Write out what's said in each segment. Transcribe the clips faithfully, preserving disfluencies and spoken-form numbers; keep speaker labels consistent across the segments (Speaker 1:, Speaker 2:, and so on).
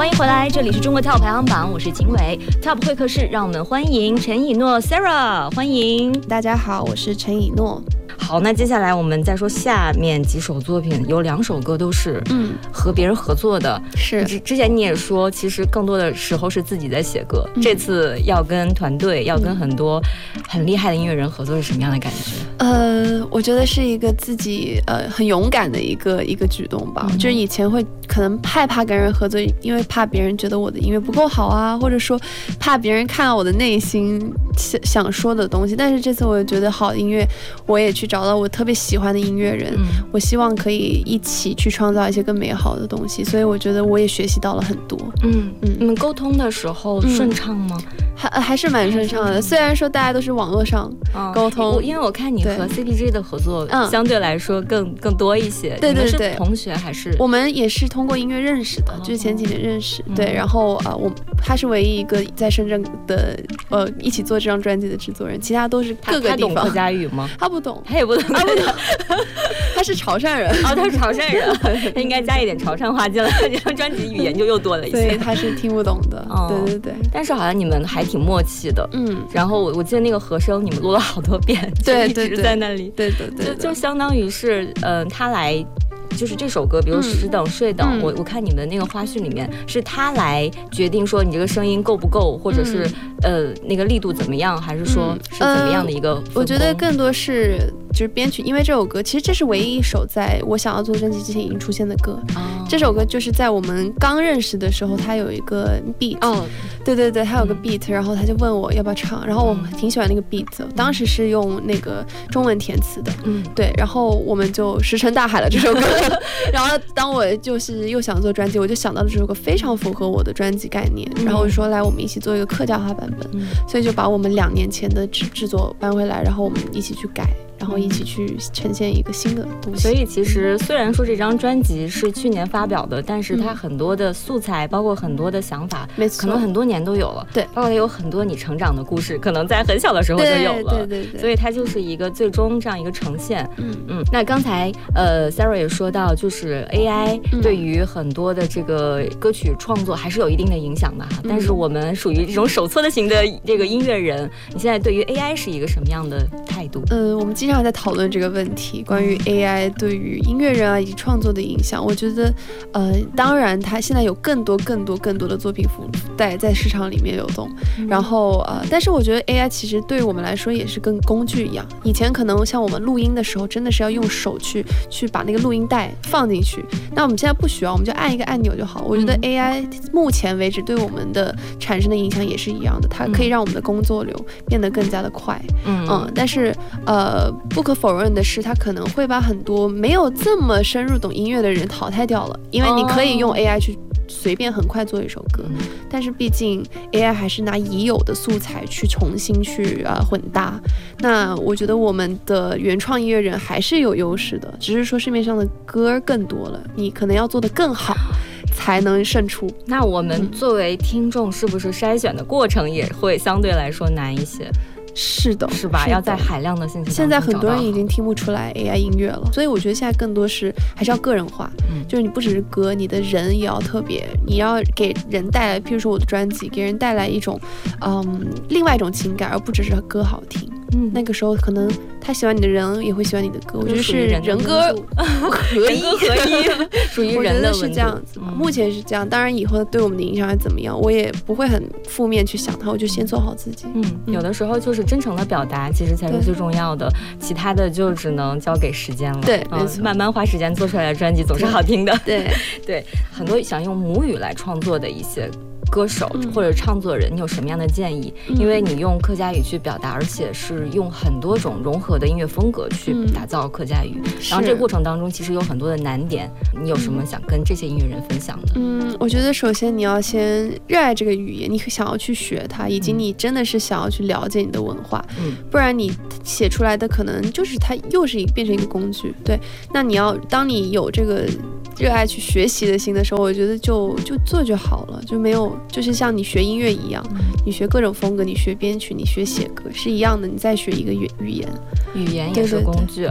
Speaker 1: 欢迎回来，这里是中国 Top 排行榜，我是秦伟。Top 会客室，让我们欢迎陈以诺 Sarah， 欢迎。
Speaker 2: 大家好，我是陈以诺。
Speaker 1: 好，那接下来我们再说下面几首作品，有两首歌都是嗯和别人合作的。
Speaker 2: 是
Speaker 1: 之之前你也说，其实更多的时候是自己在写歌，嗯、这次要跟团队，要跟很多很厉害的音乐人合作，是什么样的感觉？
Speaker 2: 呃，我觉得是一个自己呃很勇敢的一个一个举动吧。嗯、就是以前会可能害怕跟人合作，因为怕别人觉得我的音乐不够好啊，或者说怕别人看到我的内心想想说的东西。但是这次我觉得好的音乐，我也去找到我特别喜欢的音乐人，嗯、我希望可以一起去创造一些更美好的东西，所以我觉得我也学习到了很多。
Speaker 1: 嗯嗯，你们沟通的时候顺畅吗？嗯、
Speaker 2: 还还是蛮顺畅的，虽然说大家都是网络上沟通，
Speaker 1: 嗯、因为我看你和 C P J 的合作相对来说更更多一些。
Speaker 2: 对对对，
Speaker 1: 是同学还是？
Speaker 2: 我们也是通过音乐认识的，就是前几年认识。嗯、对，然后呃，我他是唯一一个在深圳的呃一起做这张专辑的制作人，其他都是各个地方。
Speaker 1: 他懂客家语吗？
Speaker 2: 他不懂，
Speaker 1: 他也不懂，
Speaker 2: 他不懂。他是潮汕人
Speaker 1: 啊，他是潮汕人，他应该加一点潮汕话进来，这张专辑语言就又多了一些。
Speaker 2: 所以他是听不懂的。哦、对对对，
Speaker 1: 但是好像你们还挺默契的。嗯，然后我我记得那个和声你们录了好多遍，
Speaker 2: 对
Speaker 1: 对对，一直在那里。
Speaker 2: 对对 对, 对, 对，
Speaker 1: 就就相当于是，嗯、呃，他来。就是这首歌，比如十等、睡等，嗯、我我看你们的那个花絮里面，是他来决定说你这个声音够不够，或者是、嗯、呃那个力度怎么样，还是说是怎么样的一个、呃？
Speaker 2: 我觉得更多是就是编曲，因为这首歌其实这是唯一一首在我想要做专辑之前已经出现的歌。哦、这首歌就是在我们刚认识的时候，他有一个 beat，哦，对对对，他有个 beat，、嗯、然后他就问我要不要唱，然后我挺喜欢那个 beat，、嗯、当时是用那个中文填词的，嗯，对，然后我们就石沉大海了这首歌。然后当我就是又想做专辑，我就想到了这首歌非常符合我的专辑概念，嗯、然后我就说来我们一起做一个客家话版本，嗯、所以就把我们两年前的制制作搬回来，然后我们一起去改，然后一起去呈现一个新的东西。
Speaker 1: 所以其实虽然说这张专辑是去年发表的，但是它很多的素材，包括很多的想法，没错，可能很多年都有了。
Speaker 2: 对，
Speaker 1: 包括有很多你成长的故事，可能在很小的时候就有了。
Speaker 2: 对对 对, 对。
Speaker 1: 所以它就是一个最终这样一个呈现。嗯嗯。那刚才呃 Sarah 也说到，就是 A I 对于很多的这个歌曲创作还是有一定的影响的哈。嗯、但是我们属于这种手搓的型的这个音乐人，你现在对于 A I 是一个什么样的态度？
Speaker 2: 嗯，我们经常在讨论这个问题，关于 A I 对于音乐人啊以及创作的影响。我觉得，呃，当然它现在有更多、更多、更多的作品在在市场里面流动。嗯、然后呃，但是我觉得 A I 其实对于我们来说也是跟工具一样。以前可能像我们录音的时候，真的是要用手去去把那个录音带放进去。那我们现在不需要，我们就按一个按钮就好。我觉得 A I 目前为止对我们的产生的影响也是一样的，它可以让我们的工作流变得更加的快。嗯嗯，但是呃，不可否认的是，它可能会把很多没有这么深入懂音乐的人淘汰掉了，因为你可以用 A I 去随便很快做一首歌，嗯、但是毕竟 A I 还是拿已有的素材去重新去呃混搭。那我觉得我们的原创音乐人还是有优势的，只是说市面上的歌更多了，你可能要做得更好才能胜出。
Speaker 1: 那我们作为听众，是不是筛选的过程也会相对来说难一些？
Speaker 2: 是的，
Speaker 1: 是吧？
Speaker 2: 是
Speaker 1: 要在海量的信息。
Speaker 2: 现在很多人已经听不出来 A I 音乐了，所以我觉得现在更多是还是要个人化，嗯、就是你不只是歌，你的人也要特别，你要给人带来，譬如说我的专辑，给人带来一种，嗯，另外一种情感，而不只是歌好听。嗯，那个时候可能他喜欢你的人也会喜欢你的歌，我觉得是人歌合一，
Speaker 1: 合一，属于人的温度。
Speaker 2: 我觉得是这样子嘛，嗯、目前是这样。当然以后对我们的影响还怎么样，我也不会很负面去想它，我就先做好自己。
Speaker 1: 嗯，有的时候就是真诚的表达，其实才是最重要的，其他的就只能交给时间了。
Speaker 2: 对，
Speaker 1: 嗯、慢慢花时间做出来的专辑总是好听的。
Speaker 2: 对
Speaker 1: 对，很多想用母语来创作的一些歌手或者唱作人，你有什么样的建议？嗯、因为你用客家语去表达，而且是用很多种融合的音乐风格去打造客家语，嗯、然后这个过程当中其实有很多的难点，你有什么想跟这些音乐人分享的？
Speaker 2: 嗯，我觉得首先你要先热爱这个语言，你想要去学它，以及你真的是想要去了解你的文化，嗯、不然你写出来的可能就是它又是一变成一个工具。对，那你要当你有这个热爱去学习的心的时候，我觉得就就做就好了，就没有就是像你学音乐一样，嗯、你学各种风格，你学编曲，你学写歌是一样的，你再学一个语语言，
Speaker 1: 语言也是工具。对对对，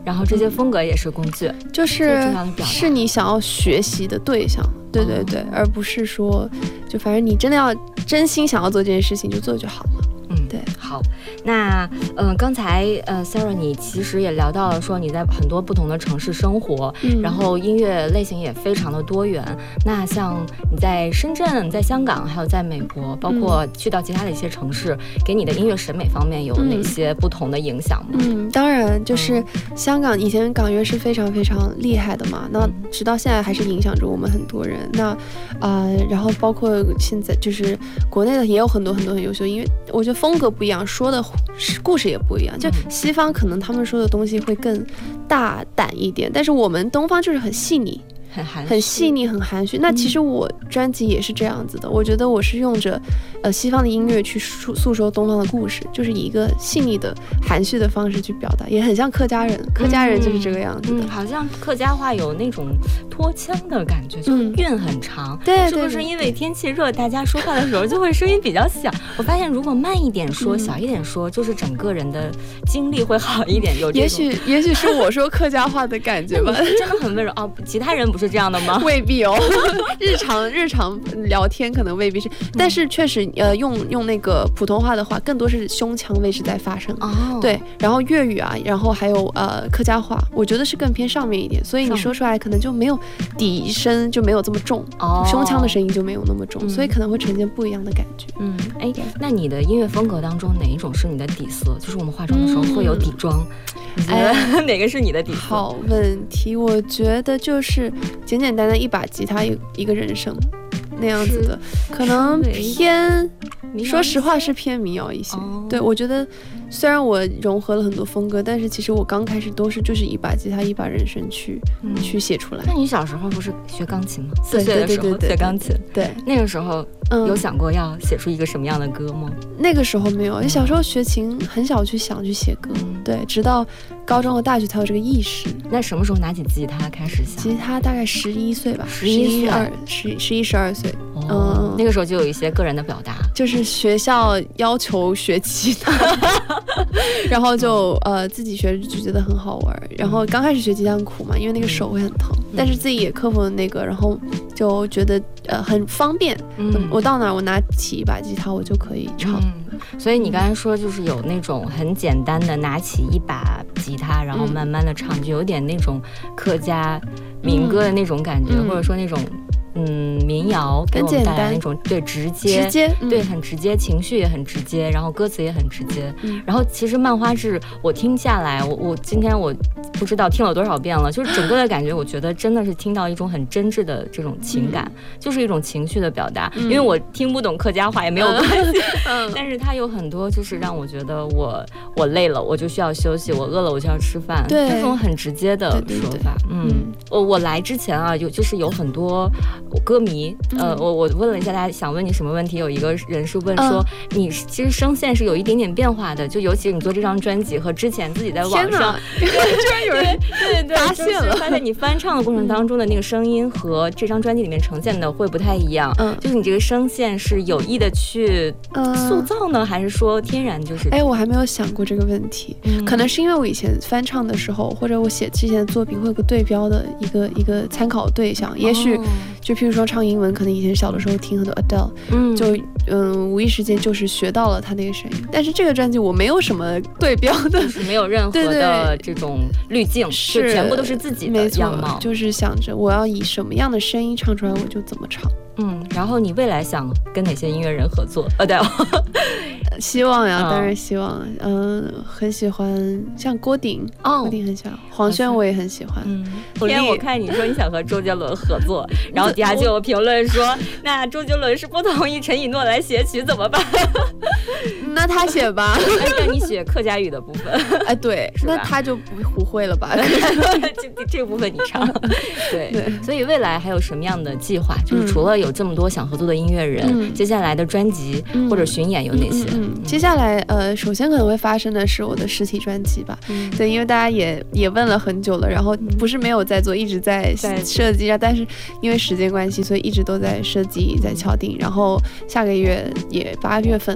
Speaker 1: 然后这些风格也是工具，
Speaker 2: 就是是你想要学习的对象，对对对，哦、而不是说就反正你真的要真心想要做这件事情就做就好了。
Speaker 1: 嗯，对，好，那嗯、呃，刚才呃 Sarah 你其实也聊到了说你在很多不同的城市生活，嗯、然后音乐类型也非常的多元。那像你在深圳、在香港，还有在美国，包括去到其他的一些城市，嗯、给你的音乐审美方面有哪些不同的影响吗？
Speaker 2: 嗯，当然，就是香港以前港乐是非常非常厉害的嘛，那直到现在还是影响着我们很多人。那呃，然后包括现在就是国内的也有很多很多很优秀音乐，我觉得风格不一样，说的故事也不一样。就西方可能他们说的东西会更大胆一点，但是我们东方就是很细腻。
Speaker 1: 很含蓄，
Speaker 2: 很细腻，很含蓄。那其实我专辑也是这样子的，我觉得我是用着呃西方的音乐去诉诉说东方的故事，就是以一个细腻的含蓄的方式去表达，也很像客家人，客家人就是这个样子的。
Speaker 1: 嗯嗯、好像客家话有那种拖腔的感觉，就韵很长。
Speaker 2: 嗯、对，
Speaker 1: 是不是因为天气热，大家说话的时候就会声音比较小？我发现如果慢一点说，嗯、小一点说，就是整个人的精力会好一点。有这种，
Speaker 2: 也许也许是我说客家话的感觉吧。
Speaker 1: 真的很温柔哦，其他人不是这样的吗？
Speaker 2: 未必哦，日常日常聊天可能未必是，但是确实呃用用那个普通话的话，更多是胸腔位置在发声。哦，对，然后粤语啊，然后还有呃客家话，我觉得是更偏上面一点，所以你说出来可能就没有底声就没有这么重，哦，胸腔的声音就没有那么重，嗯、所以可能会呈现不一样的感觉。
Speaker 1: 嗯，哎，那你的音乐风格当中哪一种是你的底色？就是我们化妆的时候会有底妆。嗯哎，哪个是你的底色？
Speaker 2: 好问题，我觉得就是简简单单一把吉他一一个人声那样子的，可能偏，说实话是偏民谣一些。哦、对，我觉得虽然我融合了很多风格，但是其实我刚开始都是就是一把吉他一把人声去、嗯、去写出来。
Speaker 1: 那你小时候不是学钢琴吗？四岁的时候学钢琴，
Speaker 2: 对，
Speaker 1: 那个时候有想过要写出一个什么样的歌吗？
Speaker 2: 嗯、那个时候没有，小时候学琴很少去想去写歌，嗯、对，直到高中和大学才有这个意识。
Speaker 1: 那什么时候拿起吉他开始想？
Speaker 2: 吉他大概十一岁吧，
Speaker 1: 十一
Speaker 2: 二十十一十二岁。
Speaker 1: 哦、嗯，那个时候就有一些个人的表达，
Speaker 2: 就是学校要求学吉他，然后就呃自己学就觉得很好玩。然后刚开始学吉他很苦嘛，因为那个手会很疼，嗯、但是自己也克服了那个，然后就觉得呃很方便。嗯，我到哪我拿起一把吉他我就可以唱。
Speaker 1: 嗯，所以你刚才说就是有那种很简单的拿起一把吉他，然后慢慢的唱，嗯、就有点那种客家民歌的那种感觉，嗯、或者说那种。嗯，民谣给我们带来那种对直接，
Speaker 2: 直接、嗯、
Speaker 1: 对很直接，情绪也很直接，然后歌词也很直接。嗯、然后其实漫花志我听下来，我我今天我不知道听了多少遍了，就是整个的感觉，我觉得真的是听到一种很真挚的这种情感，嗯、就是一种情绪的表达。嗯、因为我听不懂客家话也没有关系，嗯、但是它有很多就是让我觉得我我累了我就需要休息，我饿了我就要吃饭，
Speaker 2: 对
Speaker 1: 这种很直接的说法。对对对嗯，嗯我我来之前啊，有就是有很多。歌迷，呃，我我问了一下大家想问你什么问题，有一个人是问说，嗯、你其实声线是有一点点变化的，就尤其是你做这张专辑和之前自己在网上，
Speaker 2: 居然有人
Speaker 1: 对对
Speaker 2: 发现了，
Speaker 1: 就是、发现你翻唱的过程当中的那个声音和这张专辑里面呈现的会不太一样，嗯，就是你这个声线是有意的去塑造呢，嗯、还是说天然就是？
Speaker 2: 哎，我还没有想过这个问题，嗯、可能是因为我以前翻唱的时候，或者我写之前的作品会有个对标的一个一个参考对象，也许。哦就譬如说唱英文，可能以前小的时候听很多 Adele， 嗯，就嗯无意时间就是学到了他那个声音。但是这个专辑我没有什么对标的，
Speaker 1: 就是没有任何的这种滤镜，
Speaker 2: 是
Speaker 1: 就全部都是自己的样貌。
Speaker 2: 就是想着我要以什么样的声音唱出来，我就怎么唱。
Speaker 1: 嗯，然后你未来想跟哪些音乐人合作？呃，对，
Speaker 2: 希望呀，当然希望。嗯、呃，很喜欢像郭顶，哦，郭顶很喜欢，黄轩我也很喜欢。嗯，
Speaker 1: 昨天我看你说你想和周杰伦合作，然后底下就有评论说，那周杰伦是不同意陈以诺来写曲怎么办？
Speaker 2: 那他写吧，
Speaker 1: 让你写客家语的部分。
Speaker 2: 哎，对，那他就不胡会了吧？
Speaker 1: 这这部分你唱。对，对，所以未来还有什么样的计划？就是除了有这么多想合作的音乐人，嗯、接下来的专辑或者巡演有哪些？
Speaker 2: 嗯嗯嗯、接下来呃，首先可能会发生的是我的实体专辑吧。嗯、对，因为大家也也问了很久了，然后不是没有在做，一直在设计啊，但是因为时间关系，所以一直都在设计，在敲定。然后下个月也八月份吧，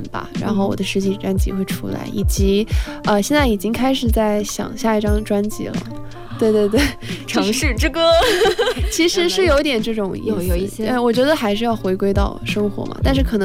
Speaker 2: 然后我的实体专辑会出来，以及呃现在已经开始在想下一张专辑了。对对对，
Speaker 1: 城市之歌
Speaker 2: 其实是有点这种意思，
Speaker 1: 有有一些，
Speaker 2: 呃，我觉得还是要回归到生活嘛，但是可能